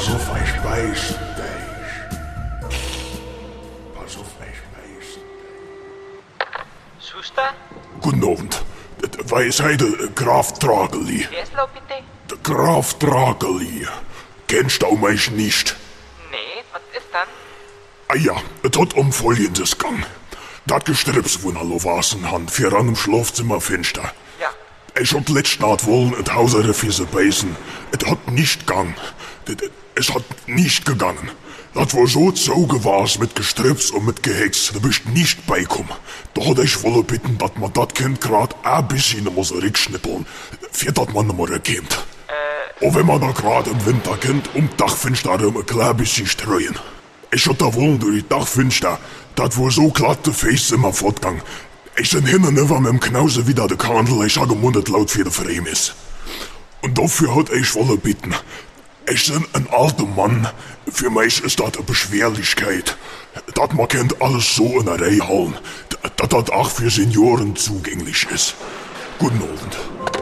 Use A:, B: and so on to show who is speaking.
A: Pass auf, ich beiß dich. Pass auf, ich beiß dich.
B: Schuster?
A: Guten Abend. Wer sei der Graf Drageli?
B: Wer ist laut bitte?
A: Der Graf Drageli. Kennst du mich nicht?
B: Nee, was ist dann?
A: Ah ja, es hat um Folgendes gegangen. Das Gestrüps, wo noch wasen han, für an im Schlafzimmerfenster.
B: Ja.
A: Ich hab letzte Nacht wollen et Hausere für se beißen. Es hat nicht gegangen. Es hat nicht gegangen. Das war so zaugewas mit Gestrüps und mit Gehex. Da bist nicht beikommen. Da hat ich wolle bitten, dass man dat Kind grad ein bisschen muss rückschnippeln, für dat man nimmer kommt. Und wenn man da grad im Winter kennt, Dachfenster ein klein bisschen streuen. Ich hab da wollen durch die Dachfenster, dat war so glatt de Face immer fortgang. Ich bin hin und über mit dem Knause wieder de Kandel, ich hab gemundet laut für de Frame ist. Und dafür hat ich wolle bitten. Ich bin ein alter Mann. Für mich ist das eine Beschwerlichkeit. Dat man kennt alles so in der Reihe halten. Dat auch für Senioren zugänglich ist. Guten Abend.